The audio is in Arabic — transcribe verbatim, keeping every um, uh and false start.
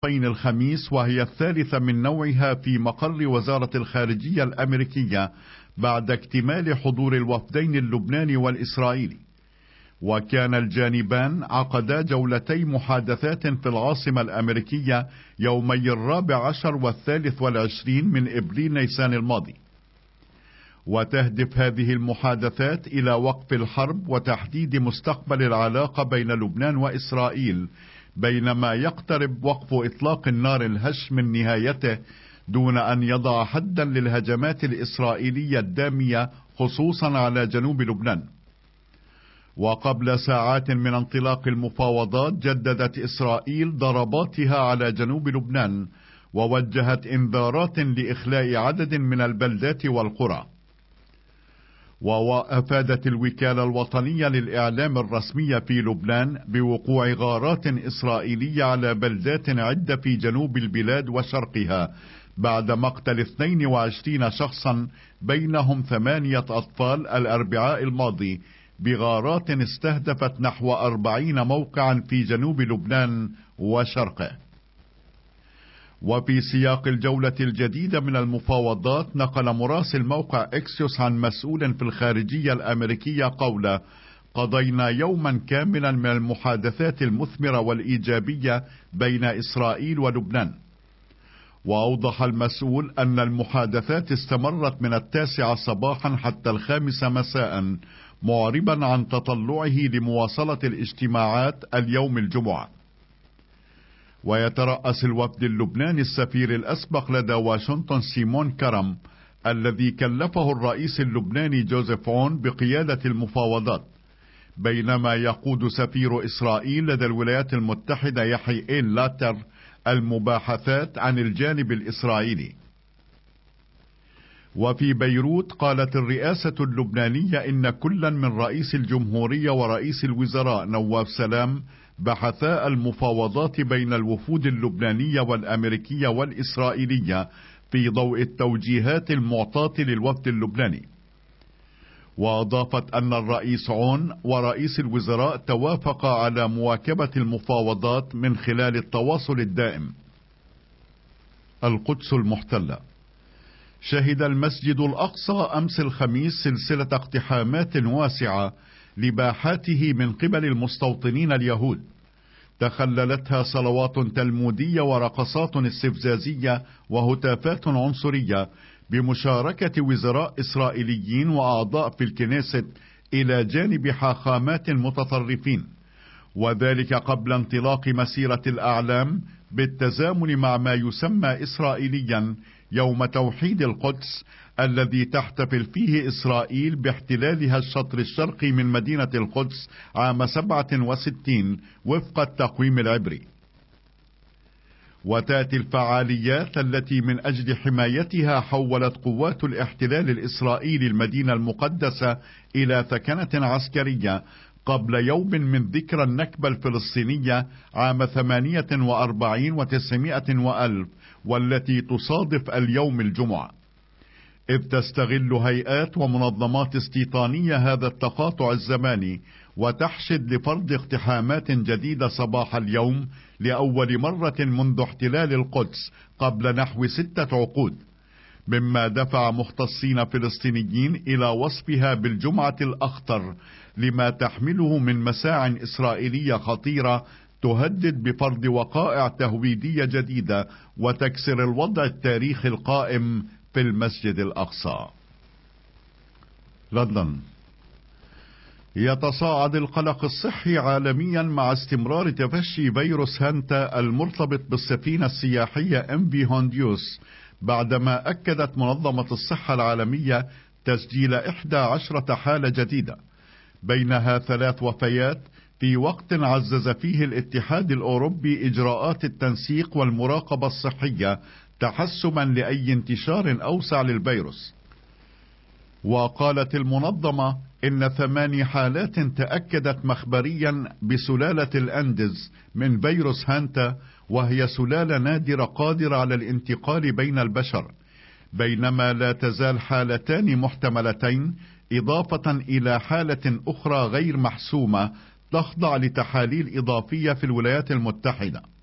الخميس، وهي الثالثة من نوعها في مقر وزارة الخارجية الأمريكية بعد اكتمال حضور الوفدين اللبناني والإسرائيلي. وكان الجانبان عقدا جولتي محادثات في العاصمة الأمريكية يومي الرابع عشر والثالث والعشرين من إبريل نيسان الماضي. وتهدف هذه المحادثات إلى وقف الحرب وتحديد مستقبل العلاقة بين لبنان وإسرائيل، بينما يقترب وقف إطلاق النار الهش من نهايته دون أن يضع حدا للهجمات الإسرائيلية الدامية خصوصا على جنوب لبنان. وقبل ساعات من انطلاق المفاوضات جددت إسرائيل ضرباتها على جنوب لبنان، ووجهت إنذارات لإخلاء عدد من البلدات والقرى. وأفادت الوكالة الوطنية للإعلام الرسمية في لبنان بوقوع غارات إسرائيلية على بلدات عدة في جنوب البلاد وشرقها بعد مقتل اثنين وعشرين شخصا بينهم ثمانية أطفال الأربعاء الماضي بغارات استهدفت نحو أربعين موقعا في جنوب لبنان وشرقه. وفي سياق الجولة الجديدة من المفاوضات نقل مراسل موقع إكسيوس عن مسؤول في الخارجية الأمريكية قوله: قضينا يوما كاملا من المحادثات المثمرة والإيجابية بين إسرائيل ولبنان. وأوضح المسؤول أن المحادثات استمرت من التاسعة صباحا حتى الخامسة مساء، معربا عن تطلعه لمواصلة الاجتماعات اليوم الجمعة. ويترأس الوفد اللبناني السفير الأسبق لدى واشنطن سيمون كرم، الذي كلفه الرئيس اللبناني جوزيف عون بقيادة المفاوضات، بينما يقود سفير إسرائيل لدى الولايات المتحدة يحيى إيل لاتر المباحثات عن الجانب الإسرائيلي. وفي بيروت قالت الرئاسة اللبنانية إن كلا من رئيس الجمهورية ورئيس الوزراء نواف سلام بحثا المفاوضات بين الوفود اللبنانية والأمريكية والإسرائيلية في ضوء التوجيهات المعطاة للوفد اللبناني. وأضافت أن الرئيس عون ورئيس الوزراء توافقا على مواكبة المفاوضات من خلال التواصل الدائم. القدس المحتلة. شهد المسجد الأقصى أمس الخميس سلسلة اقتحامات واسعة لباحاته من قبل المستوطنين اليهود، تخللتها صلوات تلمودية ورقصات استفزازية وهتافات عنصرية بمشاركة وزراء إسرائيليين وأعضاء في الكنيست إلى جانب حاخامات المتطرفين، وذلك قبل انطلاق مسيرة الأعلام بالتزامن مع ما يسمى إسرائيليا يوم توحيد القدس، الذي تحتفل فيه إسرائيل باحتلالها الشطر الشرقي من مدينة القدس عام سبعة وستين وفق التقويم العبري. وتأتي الفعاليات التي من أجل حمايتها حولت قوات الاحتلال الإسرائيلي المدينة المقدسة إلى ثكنة عسكرية قبل يوم من ذكرى النكبة الفلسطينية عام ثمانية وأربعين وتسعمائة وألف، والتي تصادف اليوم الجمعة، إذ تستغل هيئات ومنظمات استيطانية هذا التقاطع الزماني وتحشد لفرض اقتحامات جديدة صباح اليوم لأول مرة منذ احتلال القدس قبل نحو ستة عقود، مما دفع مختصين فلسطينيين إلى وصفها بالجمعة الأخطر لما تحمله من مساع إسرائيلية خطيرة تهدد بفرض وقائع تهويدية جديدة وتكسر الوضع التاريخي القائم في المسجد الأقصى. لندن. يتصاعد القلق الصحي عالميا مع استمرار تفشي فيروس هانتا المرتبط بالسفينة السياحية ام في هونديوس، بعدما أكدت منظمة الصحة العالمية تسجيل إحدى عشرة حالة جديدة، بينها ثلاث وفيات، في وقت عزز فيه الاتحاد الأوروبي إجراءات التنسيق والمراقبة الصحية تحسما لأي انتشار أوسع للفيروس. وقالت المنظمة إن ثماني حالات تأكدت مخبريا بسلالة الأندز من فيروس هانتا، وهي سلالة نادرة قادرة على الانتقال بين البشر، بينما لا تزال حالتان محتملتين إضافة إلى حالة أخرى غير محسومة تخضع لتحاليل إضافية في الولايات المتحدة.